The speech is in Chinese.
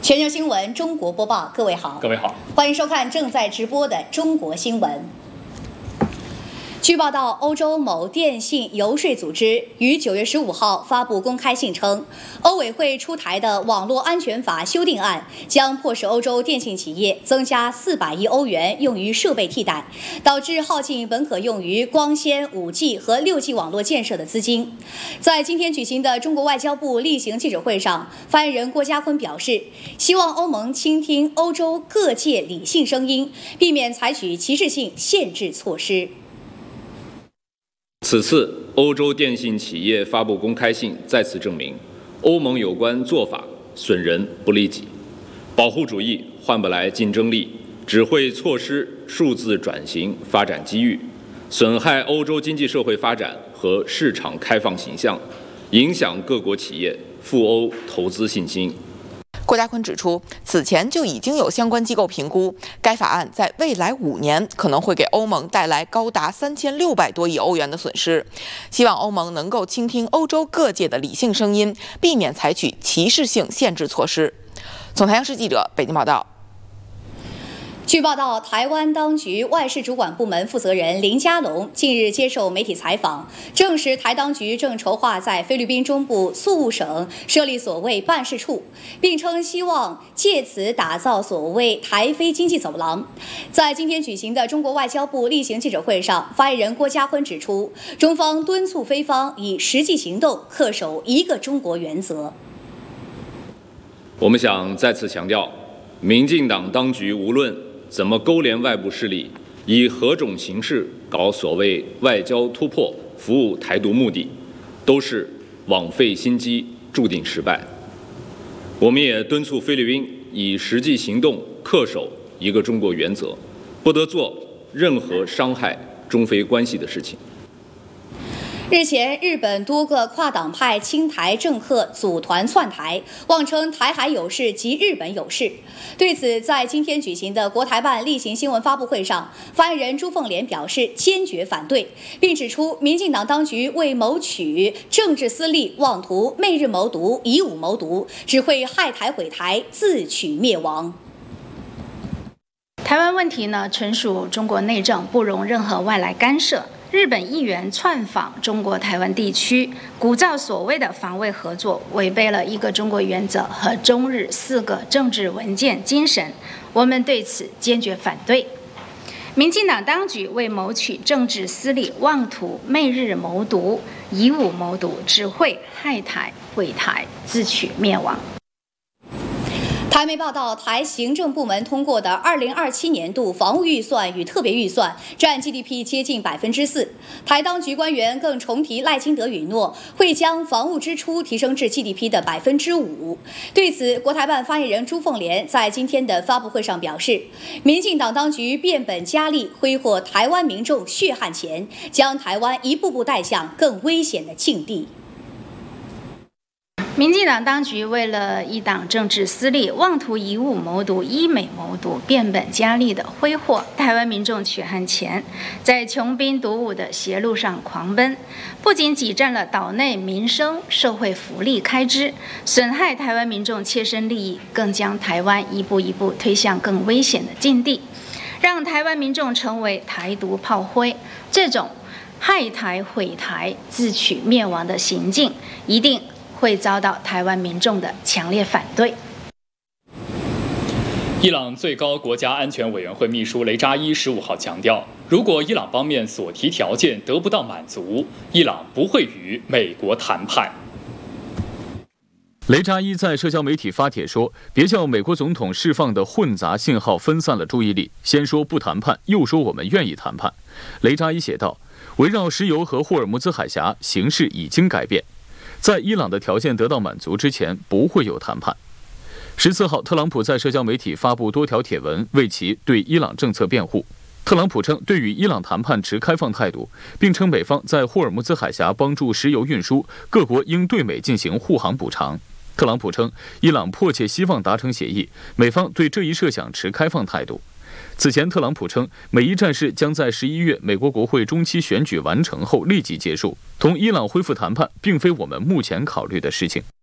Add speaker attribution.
Speaker 1: 全球新闻中国播报，各位好，欢迎收看正在直播的中国新闻。据报道，欧洲某电信游说组织于9月15号发布公开信称，欧委会出台的网络安全法修订案将迫使欧洲电信企业增加400亿欧元用于设备替代，导致耗尽本可用于光纤、5G 和6G 网络建设的资金。在今天举行的中国外交部例行记者会上，发言人郭家坤表示，希望欧盟倾听欧洲各界理性声音，避免采取歧视性限制措施。
Speaker 2: 此次欧洲电信企业发布公开信，再次证明欧盟有关做法损人不利己，保护主义换不来竞争力，只会错失数字转型发展机遇，损害欧洲经济社会发展和市场开放形象，影响各国企业赴欧投资信心。
Speaker 3: 郭家坤指出，此前就已经有相关机构评估，该法案在未来5年可能会给欧盟带来高达3600多亿欧元的损失。希望欧盟能够倾听欧洲各界的理性声音，避免采取歧视性限制措施。从台央视记者北京报道。
Speaker 1: 据报道，台湾当局外事主管部门负责人林佳龙近日接受媒体采访，证实台当局正筹划在菲律宾中部宿务省设立所谓办事处，并称希望借此打造所谓台菲经济走廊。在今天举行的中国外交部例行记者会上，发言人郭家坤指出，中方敦促菲方以实际行动恪守一个中国原则。
Speaker 2: 我们想再次强调，民进党当局无论怎么勾连外部势力，以何种形式搞所谓外交突破，服务台独目的，都是枉费心机，注定失败。我们也敦促菲律宾以实际行动恪守一个中国原则，不得做任何伤害中菲关系的事情。
Speaker 1: 日前，日本多个跨党派亲台政客组团窜台，妄称台海有事及日本有事。对此，在今天举行的国台办例行新闻发布会上，发言人朱凤莲表示坚决反对，并指出民进党当局为谋取政治私利，妄图媚日谋独、以武谋独，只会害台毁台，自取灭亡。
Speaker 4: 台湾问题呢，纯属中国内政，不容任何外来干涉。日本议员窜访中国台湾地区，鼓噪所谓的防卫合作，违背了一个中国原则和中日4个政治文件精神，我们对此坚决反对。民进党当局为谋取政治私利，妄图媚日谋独、以武谋独，只会害台毁台，自取灭亡。
Speaker 1: 台媒报道，台行政部门通过的2027年度防务预算与特别预算占 GDP 接近4%。台当局官员更重提赖清德允诺，会将防务支出提升至 GDP 的5%。对此，国台办发言人朱凤莲在今天的发布会上表示，民进党当局变本加厉挥霍台湾民众血汗钱，将台湾一步步带向更危险的境地。
Speaker 4: 民进党当局为了一党政治私利，妄图以武谋独、以美谋独，变本加厉地挥霍台湾民众血汗钱，在穷兵黩武的邪路上狂奔，不仅挤占了岛内民生、社会福利开支，损害台湾民众切身利益，更将台湾一步一步推向更危险的境地，让台湾民众成为台独炮灰。这种害台毁台、自取灭亡的行径，一定会遭到台湾民众的强烈反对。
Speaker 5: 伊朗最高国家安全委员会秘书雷扎伊15号强调，如果伊朗方面所提条件得不到满足，伊朗不会与美国谈判。
Speaker 6: 雷扎伊在社交媒体发帖说，别叫美国总统释放的混杂信号分散了注意力，先说不谈判，又说我们愿意谈判。雷扎伊写道，围绕石油和霍尔木兹海峡，形势已经改变，在伊朗的条件得到满足之前，不会有谈判。14号，特朗普在社交媒体发布多条帖文，为其对伊朗政策辩护。特朗普称，对与伊朗谈判持开放态度，并称美方在霍尔木兹海峡帮助石油运输，各国应对美进行护航补偿。特朗普称，伊朗迫切希望达成协议，美方对这一设想持开放态度。此前，特朗普称，美伊战事将在11月美国国会中期选举完成后立即结束，同伊朗恢复谈判并非我们目前考虑的事情。